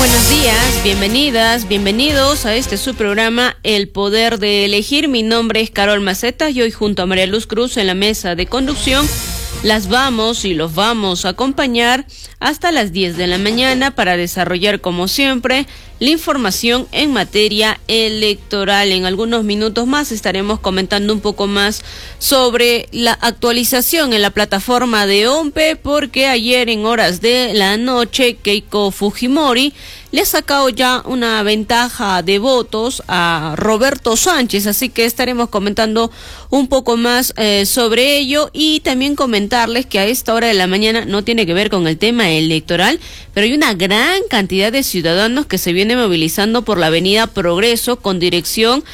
Buenos días, bienvenidas, bienvenidos a este su programa El Poder de Elegir. Mi nombre es Carol Maceta y hoy junto a María Luz Cruz en la mesa de conducción los vamos a acompañar hasta las 10 de la mañana para desarrollar como siempre la información en materia electoral. En algunos minutos más estaremos comentando un poco más sobre la actualización en la plataforma de OMPE, porque ayer en horas de la noche Keiko Fujimori le ha sacado ya una ventaja de votos a Roberto Sánchez, así que estaremos comentando un poco más sobre ello, y también comentarles que a esta hora de la mañana no tiene que ver con el tema electoral, pero hay una gran cantidad de ciudadanos que se vienen movilizando por la avenida Progreso con dirección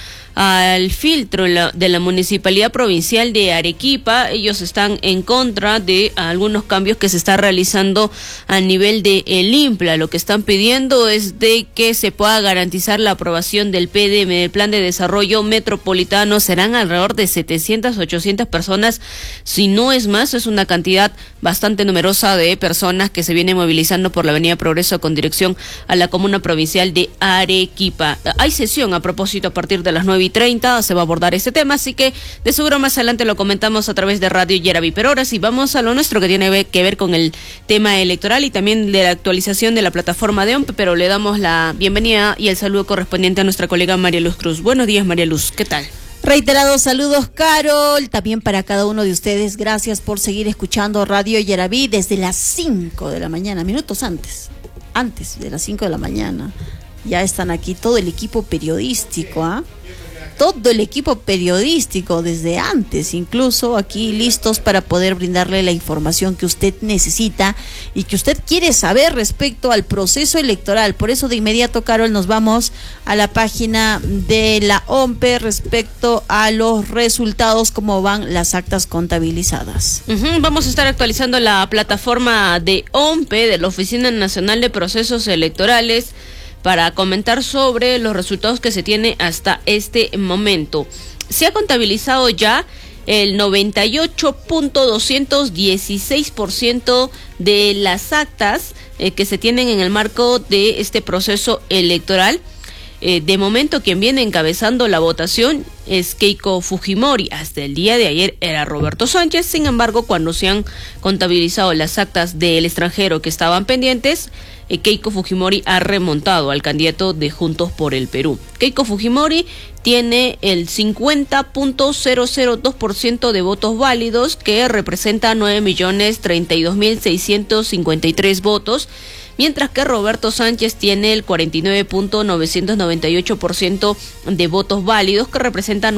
al filtro de la Municipalidad Provincial de Arequipa. Ellos están en contra de algunos cambios que se están realizando a nivel de el INPLA. Lo que están pidiendo es de que se pueda garantizar la aprobación del PDM, del Plan de Desarrollo Metropolitano. Serán alrededor de 700, 800 personas, si no es más. Es una cantidad bastante numerosa de personas que se vienen movilizando por la avenida Progreso con dirección a la Comuna Provincial de Arequipa. Hay sesión a propósito a partir de las 9:30, se va a abordar este tema, así que de seguro más adelante lo comentamos a través de Radio Yeraví. Pero ahora sí, vamos a lo nuestro, que tiene que ver con el tema electoral y también de la actualización de la plataforma de OMPE, pero le damos la bienvenida y el saludo correspondiente a nuestra colega María Luz Cruz. Buenos días, María Luz, ¿qué tal? Reiterados saludos, Carol, también para cada uno de ustedes. Gracias por seguir escuchando Radio Yeraví desde las 5 de la mañana, minutos antes de las 5 de la mañana. Ya están aquí todo el equipo periodístico, todo el equipo periodístico desde antes, incluso aquí listos para poder brindarle la información que usted necesita y que usted quiere saber respecto al proceso electoral. Por eso de inmediato, Carol, nos vamos a la página de la OMPE respecto a los resultados, cómo van las actas contabilizadas. Vamos a estar actualizando la plataforma de OMPE, de la Oficina Nacional de Procesos Electorales, para comentar sobre los resultados que se tiene hasta este momento. Se ha contabilizado ya el 98.216% de las actas que se tienen en el marco de este proceso electoral. De momento, quien viene encabezando la votación es Keiko Fujimori. Hasta el día de ayer era Roberto Sánchez. Sin embargo, cuando se han contabilizado las actas del extranjero que estaban pendientes, Keiko Fujimori ha remontado al candidato de Juntos por el Perú. Keiko Fujimori tiene el 50.002% de votos válidos, que representa 9.032.653 votos, mientras que Roberto Sánchez tiene el 49.998% de votos válidos, que representa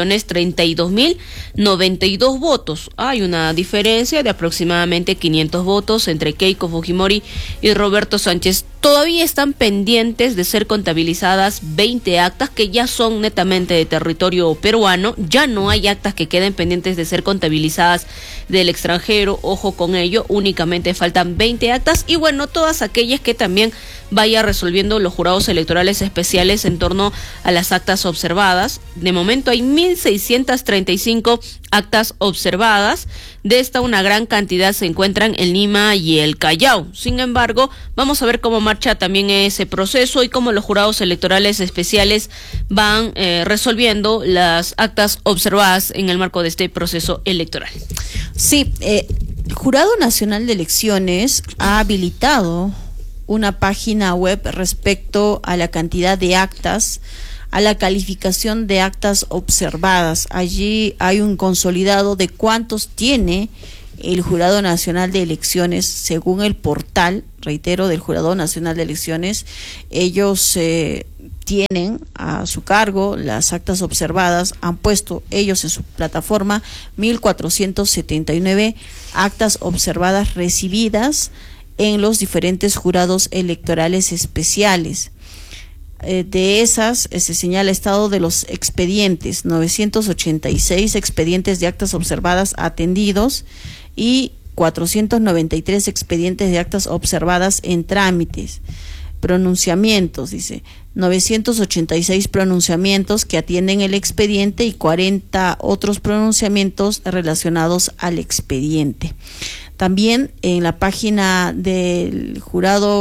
9.032.092 votos. Hay una diferencia de aproximadamente 500 votos entre Keiko Fujimori y Roberto Sánchez. Todavía están pendientes de ser contabilizadas 20 actas que ya son netamente de territorio peruano. Ya no hay actas que queden pendientes de ser contabilizadas del extranjero. Ojo con ello, únicamente faltan 20 actas, y bueno, todas aquellas que también vaya resolviendo los jurados electorales especiales en torno a las actas observadas. De momento hay 1.635 actas observadas. De esta, una gran cantidad se encuentran en Lima y el Callao. Sin embargo, vamos a ver cómo marcha también ese proceso y cómo los jurados electorales especiales van resolviendo las actas observadas en el marco de este proceso electoral. Sí, el Jurado Nacional de Elecciones ha habilitado una página web respecto a la cantidad de actas, a la calificación de actas observadas. Allí hay un consolidado de cuántos tiene el Jurado Nacional de Elecciones según el portal, reitero, del Jurado Nacional de Elecciones. Ellos tienen a su cargo las actas observadas, han puesto ellos en su plataforma 1.479 actas observadas recibidas en los diferentes jurados electorales especiales. De esas se señala estado de los expedientes, 986 expedientes de actas observadas atendidos y 493 expedientes de actas observadas en trámites. Pronunciamientos, dice, 986 pronunciamientos que atienden el expediente y 40 otros pronunciamientos relacionados al expediente. También en la página del Jurado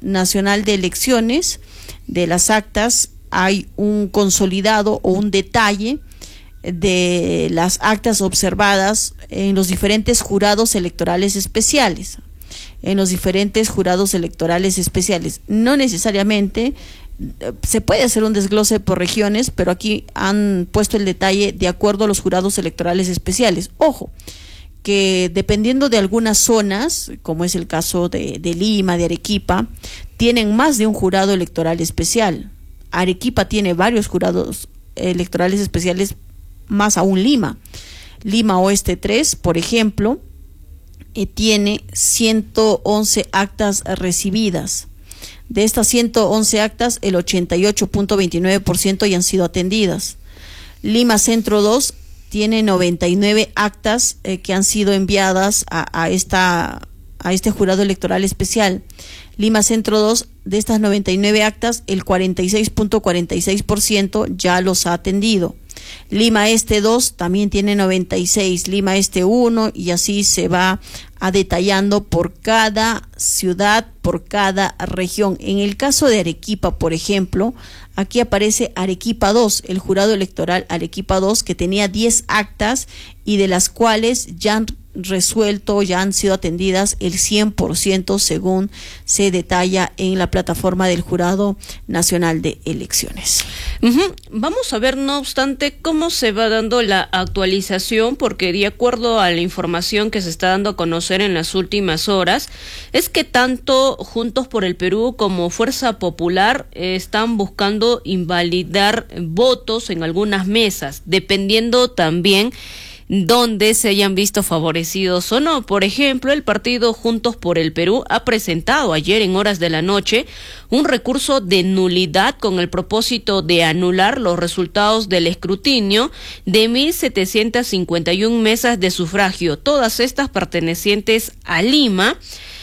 Nacional de Elecciones, de las actas, hay un consolidado o un detalle de las actas observadas en los diferentes jurados electorales especiales. No necesariamente se puede hacer un desglose por regiones, pero aquí han puesto el detalle de acuerdo a los jurados electorales especiales. Ojo, que dependiendo de algunas zonas, como es el caso de Lima, de Arequipa, tienen más de un jurado electoral especial. Arequipa tiene varios jurados electorales especiales, más aún Lima. Lima Oeste 3, por ejemplo, tiene 111 actas recibidas. De estas 111 actas, el 88.29% ya han sido atendidas. Lima Centro 2 tiene 99 actas que han sido enviadas a este jurado electoral especial. Lima Centro 2, de estas 99 actas, el 46.46% ya los ha atendido. Lima Este 2 también tiene 96, Lima Este 1, y así se va detallando por cada ciudad, por cada región. En el caso de Arequipa, por ejemplo, aquí aparece Arequipa 2, el jurado electoral Arequipa 2, que tenía 10 actas y de las cuales ya han resuelto, ya han sido atendidas el 100%, según se detalla en la plataforma del Jurado Nacional de Elecciones. Vamos a ver, no obstante, cómo se va dando la actualización, porque de acuerdo a la información que se está dando a conocer en las últimas horas, es que tanto Juntos por el Perú como Fuerza Popular están buscando invalidar votos en algunas mesas, dependiendo también donde se hayan visto favorecidos o no. Por ejemplo, el partido Juntos por el Perú ha presentado ayer en horas de la noche un recurso de nulidad con el propósito de anular los resultados del escrutinio de 1.751 mesas de sufragio, todas estas pertenecientes a Lima.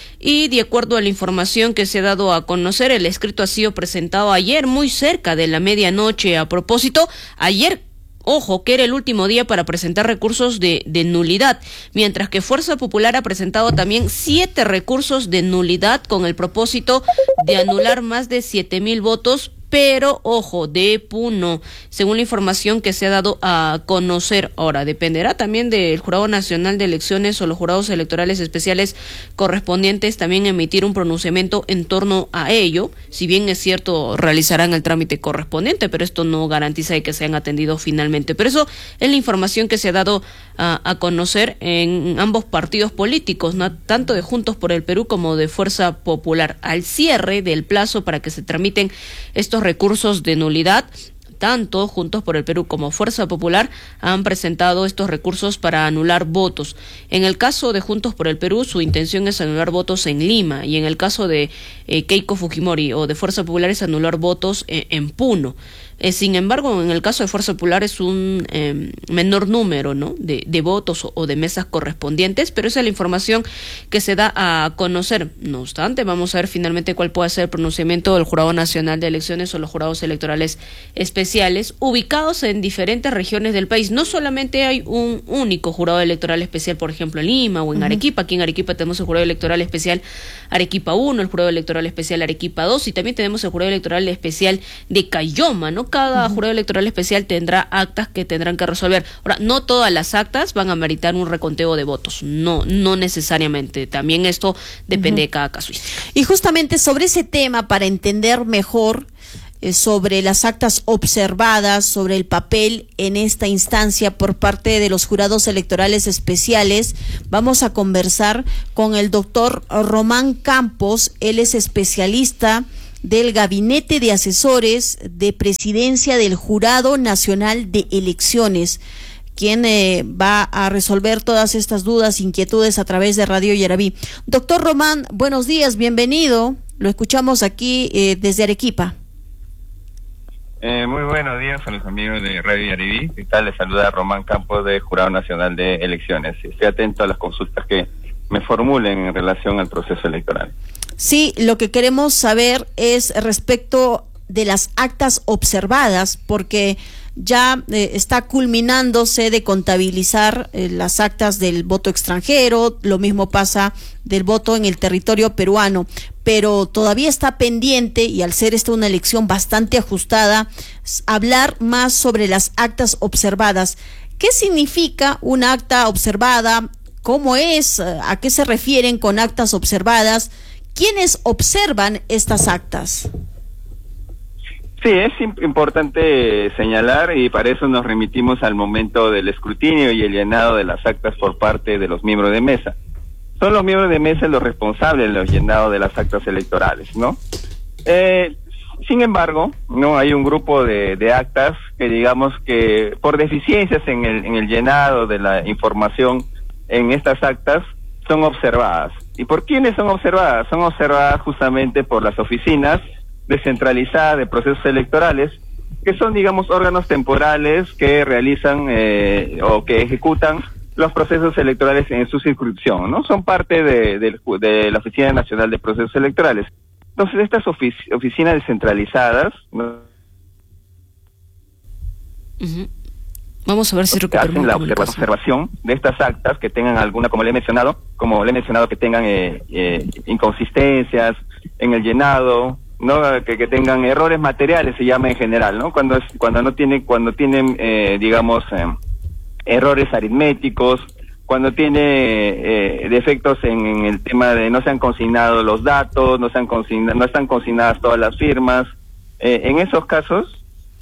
Y de acuerdo a la información que se ha dado a conocer, el escrito ha sido presentado ayer muy cerca de la medianoche. A propósito, ayer, ojo, que era el último día para presentar recursos de nulidad, mientras que Fuerza Popular ha presentado también 7 recursos de nulidad con el propósito de anular más de 7,000 votos, pero ojo, de EPU no, según la información que se ha dado a conocer. Ahora, dependerá también del Jurado Nacional de Elecciones o los jurados electorales especiales correspondientes también emitir un pronunciamiento en torno a ello. Si bien es cierto, realizarán el trámite correspondiente, pero esto no garantiza que sean atendidos finalmente. Pero eso es la información que se ha dado a conocer en ambos partidos políticos, ¿no? Tanto de Juntos por el Perú como de Fuerza Popular. Al cierre del plazo para que se tramiten estos recursos de nulidad, tanto Juntos por el Perú como Fuerza Popular han presentado estos recursos para anular votos. En el caso de Juntos por el Perú, su intención es anular votos en Lima, y en el caso de Keiko Fujimori o de Fuerza Popular es anular votos en Puno. Sin embargo, en el caso de Fuerza Popular es un menor número, ¿no?, de votos o de mesas correspondientes, pero esa es la información que se da a conocer. No obstante, vamos a ver finalmente cuál puede ser el pronunciamiento del Jurado Nacional de Elecciones o los jurados electorales especiales ubicados en diferentes regiones del país. No solamente hay un único jurado electoral especial, por ejemplo, en Lima o en Arequipa. Aquí en Arequipa tenemos el jurado electoral especial Arequipa 1, el jurado electoral especial Arequipa 2, y también tenemos el jurado electoral especial de Cayoma, ¿no? Cada jurado electoral especial tendrá actas que tendrán que resolver. Ahora, no todas las actas van a meritar un reconteo de votos, no necesariamente. También esto depende de cada casuística. Y justamente sobre ese tema, para entender mejor sobre las actas observadas, sobre el papel en esta instancia por parte de los jurados electorales especiales, vamos a conversar con el doctor Román Campos. Él es especialista del Gabinete de Asesores de Presidencia del Jurado Nacional de Elecciones, quien va a resolver todas estas dudas, inquietudes a través de Radio Yaraví. Doctor Román, buenos días, bienvenido. Lo escuchamos aquí desde Arequipa. Muy buenos días a los amigos de Radio Yaraví. ¿Qué tal? Les saluda Román Campos, de Jurado Nacional de Elecciones. Estoy atento a las consultas que me formulen en relación al proceso electoral. Sí, lo que queremos saber es respecto de las actas observadas, porque ya está culminándose de contabilizar las actas del voto extranjero, lo mismo pasa del voto en el territorio peruano, pero todavía está pendiente, y al ser esta una elección bastante ajustada, hablar más sobre las actas observadas. ¿Qué significa una acta observada? ¿Cómo es? ¿A qué se refieren con actas observadas? ¿Quiénes observan estas actas? Sí, es importante señalar, y para eso nos remitimos al momento del escrutinio y el llenado de las actas por parte de los miembros de mesa. Son los miembros de mesa los responsables de los llenados de las actas electorales, ¿no? Sin embargo, no hay un grupo de actas que, digamos, que por deficiencias en el llenado de la información en estas actas son observadas. ¿Y por quiénes son observadas? Son observadas justamente por las oficinas descentralizadas de procesos electorales, que son, digamos, órganos temporales que realizan o que ejecutan los procesos electorales en su circunscripción, ¿no? Son parte de la Oficina Nacional de Procesos Electorales. Entonces, estas oficinas descentralizadas, ¿no? Vamos a ver si recuperamos hacen la observación de estas actas que tengan alguna, como le he mencionado, que tengan inconsistencias en el llenado, ¿no? Que tengan errores materiales, se llama en general, ¿no? Cuando tienen digamos, errores aritméticos, cuando tiene defectos en el tema de no se han consignado los datos, no están consignadas todas las firmas. En esos casos,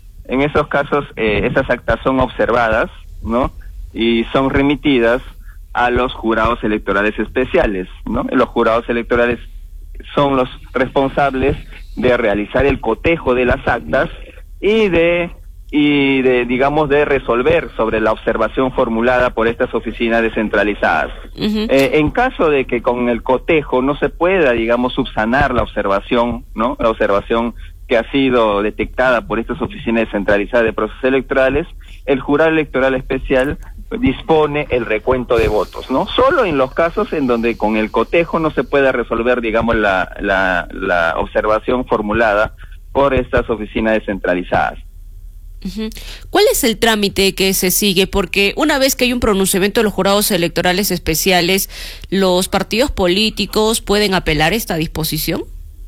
esas actas son observadas, ¿no? Y son remitidas a los jurados electorales especiales, ¿no? Los jurados electorales son los responsables de realizar el cotejo de las actas y de resolver sobre la observación formulada por estas oficinas descentralizadas. En caso de que con el cotejo no se pueda, digamos, subsanar la observación, ¿no? La observación que ha sido detectada por estas oficinas descentralizadas de procesos electorales, el jurado electoral especial dispone el recuento de votos, ¿no? Solo en los casos en donde con el cotejo no se pueda resolver, digamos, la observación formulada por estas oficinas descentralizadas. ¿Cuál es el trámite que se sigue? Porque una vez que hay un pronunciamiento de los jurados electorales especiales, ¿los partidos políticos pueden apelar esta disposición?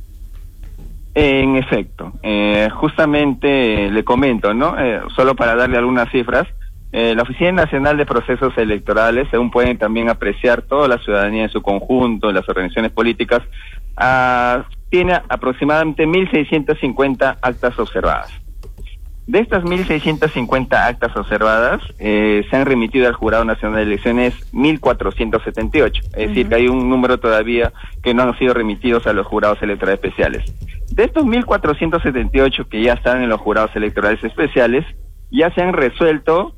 En efecto, justamente le comento, ¿no? Solo para darle algunas cifras, la Oficina Nacional de Procesos Electorales, según pueden también apreciar toda la ciudadanía en su conjunto, las organizaciones políticas, tiene aproximadamente 1.650 actas observadas. De estas 1.650 actas observadas, se han remitido al Jurado Nacional de Elecciones 1.478, es decir, que hay un número todavía que no han sido remitidos a los jurados electorales especiales. De estos 1.478 que ya están en los jurados electorales especiales, ya se han resuelto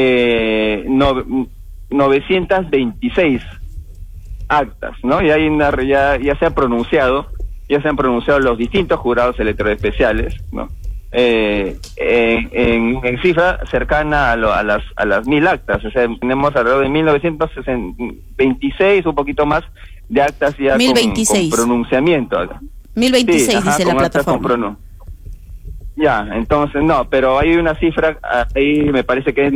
926 actas, ¿no? Y hay ya se han pronunciado los distintos jurados electorales especiales, ¿no? En cifra cercana a las 1.000 actas, o sea, tenemos alrededor de 1.926, un poquito más, de actas ya con pronunciamiento. 1.026, sí, dice la plataforma. Ya, entonces, no, pero hay una cifra, ahí me parece que es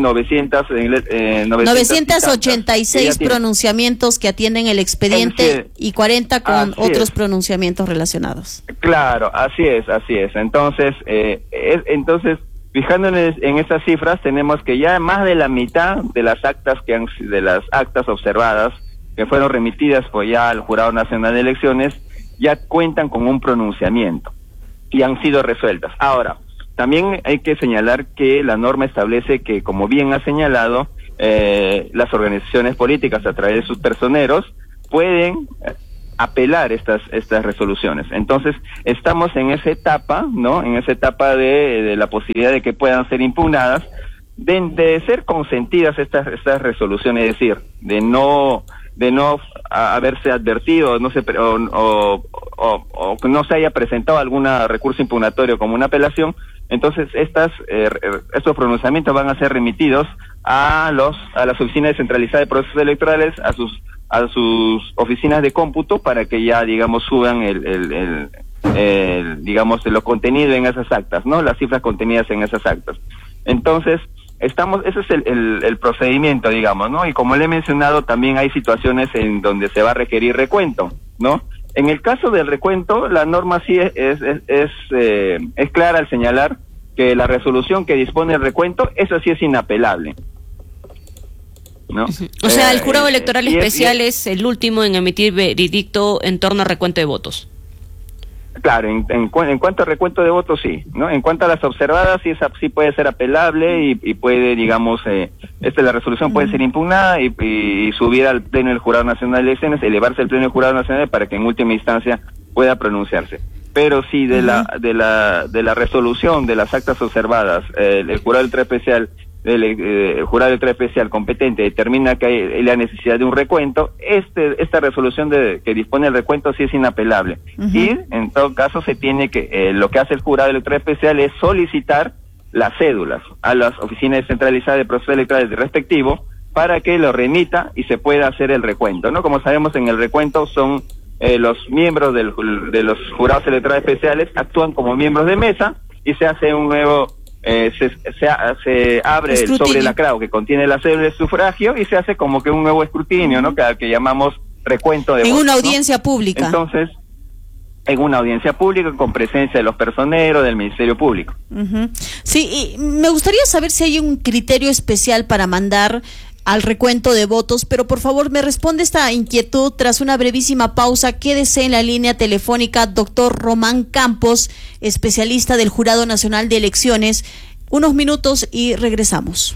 986 pronunciamientos que atienden el expediente y 40 con otros pronunciamientos relacionados. Claro, así es. Entonces, fijándonos en estas cifras, tenemos que ya más de la mitad de las actas observadas que fueron remitidas pues ya al Jurado Nacional de Elecciones ya cuentan con un pronunciamiento y han sido resueltas. Ahora, también hay que señalar que la norma establece que, como bien ha señalado, las organizaciones políticas a través de sus personeros pueden apelar estas resoluciones. Entonces, estamos en esa etapa, ¿no? En esa etapa de la posibilidad de que puedan ser impugnadas, de ser consentidas estas resoluciones, es decir, de no haberse advertido o que no se haya presentado algún recurso impugnatorio como una apelación. Entonces estos pronunciamientos van a ser remitidos a las oficinas descentralizadas de procesos electorales, a sus oficinas de cómputo, para que ya, digamos, suban digamos, lo contenido en esas actas, ¿no? Las cifras contenidas en esas actas. Entonces, ese es el procedimiento, digamos, ¿no? Y como le he mencionado, también hay situaciones en donde se va a requerir recuento, ¿no? En el caso del recuento, la norma sí es clara al señalar que la resolución que dispone el recuento, eso sí es inapelable, ¿no? O sea, el jurado electoral especial es el último en emitir veredicto en torno al recuento de votos. Claro, en cuanto a recuento de votos, sí, ¿no? En cuanto a las observadas, sí puede ser apelable y puede, digamos, la resolución puede ser impugnada y subir al Pleno del Jurado Nacional de Elecciones, elevarse al Pleno del Jurado Nacional para que en última instancia pueda pronunciarse. Pero si de la resolución de las actas observadas, el jurado electoral especial, el jurado electoral especial competente determina que hay la necesidad de un recuento, esta resolución que dispone el recuento sí es inapelable. Y en todo caso se tiene que, lo que hace el jurado electoral especial es solicitar las cédulas a las oficinas descentralizadas de proceso electoral respectivo para que lo remita y se pueda hacer el recuento, ¿no? Como sabemos, en el recuento son los miembros de los jurados electorales especiales actúan como miembros de mesa y se hace un nuevo se abre el sobre lacrado que contiene la cédula de sufragio y se hace como que un nuevo escrutinio, ¿no? Que llamamos recuento de votos, una audiencia pública. Entonces, en una audiencia pública con presencia de los personeros del Ministerio Público. Sí, y me gustaría saber si hay un criterio especial para mandar al recuento de votos, pero por favor me responde esta inquietud tras una brevísima pausa. Quédese en la línea telefónica, doctor Román Campos, especialista del Jurado Nacional de Elecciones. Unos minutos y regresamos.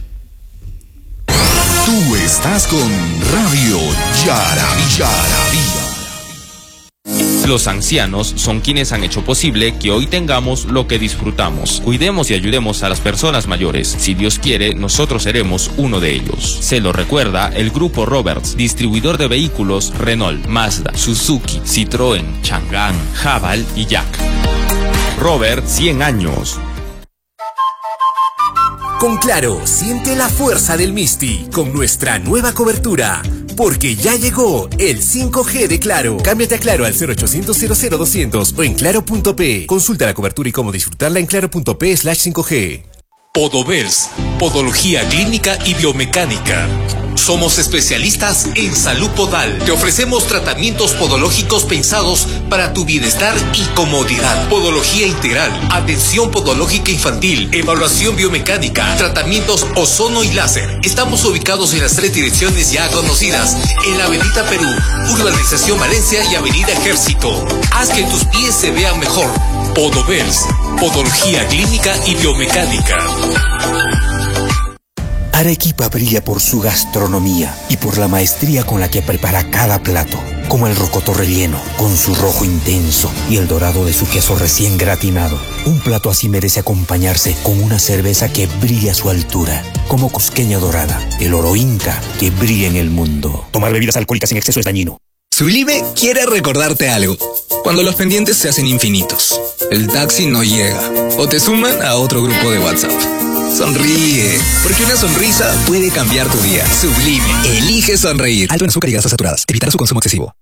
Tú estás con Radio Yaraví. Los ancianos son quienes han hecho posible que hoy tengamos lo que disfrutamos. Cuidemos y ayudemos a las personas mayores. Si Dios quiere, nosotros seremos uno de ellos. Se lo recuerda el Grupo Roberts, distribuidor de vehículos Renault, Mazda, Suzuki, Citroën, Chang'an, Haval y Jack. Robert, 100 años. Con Claro, siente la fuerza del Misti con nuestra nueva cobertura. Porque ya llegó el 5G de Claro. Cámbiate a Claro al 0800 00200 o en claro.p. Consulta la cobertura y cómo disfrutarla en claro.p/5G. Podovers, Podología Clínica y Biomecánica. Somos especialistas en salud podal. Te ofrecemos tratamientos podológicos pensados para tu bienestar y comodidad. Podología integral, atención podológica infantil, evaluación biomecánica, tratamientos ozono y láser. Estamos ubicados en las 3 direcciones ya conocidas, en la Avenida Perú, Urbanización Valencia y Avenida Ejército. Haz que tus pies se vean mejor. Podovers, Podología Clínica y Biomecánica. Arequipa brilla por su gastronomía y por la maestría con la que prepara cada plato, como el rocoto relleno, con su rojo intenso y el dorado de su queso recién gratinado. Un plato así merece acompañarse con una cerveza que brille a su altura, como Cusqueña Dorada, el oro inca que brilla en el mundo. Tomar bebidas alcohólicas en exceso es dañino. Sublime quiere recordarte algo. Cuando los pendientes se hacen infinitos, el taxi no llega o te suman a otro grupo de WhatsApp. Sonríe, porque una sonrisa puede cambiar tu día. Sublime, elige sonreír. Alto en azúcar y grasas saturadas. Evitar su consumo excesivo.